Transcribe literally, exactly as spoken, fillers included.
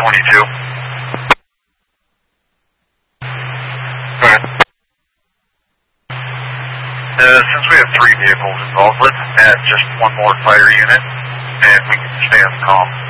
twenty-two. Okay. Uh, since we have three vehicles involved, let's add just one more fire unit, and we can stay on the comm.